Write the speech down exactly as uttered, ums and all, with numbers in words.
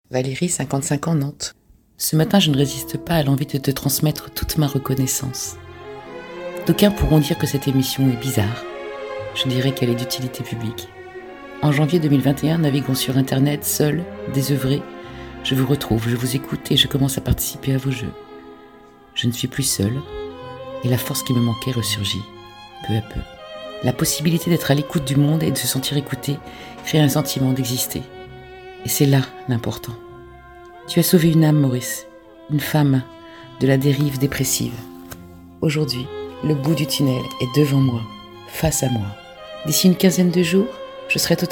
Valérie, cinquante-cinq ans, Nantes. Ce matin, je ne résiste pas à l'envie de te transmettre toute ma reconnaissance. D'aucuns pourront dire que cette émission est bizarre. Je dirais qu'elle est d'utilité publique. En janvier deux mille vingt et un, naviguant sur Internet, seul, désœuvré, je vous retrouve, je vous écoute et je commence à participer à vos jeux. Je ne suis plus seule et la force qui me manquait ressurgit, peu à peu. La possibilité d'être à l'écoute du monde et de se sentir écouté crée un sentiment d'exister. Et c'est là l'important. Tu as sauvé une âme, Maurice, une femme de la dérive dépressive. Aujourd'hui, le bout du tunnel est devant moi, face à moi. D'ici une quinzaine de jours, je serai totalement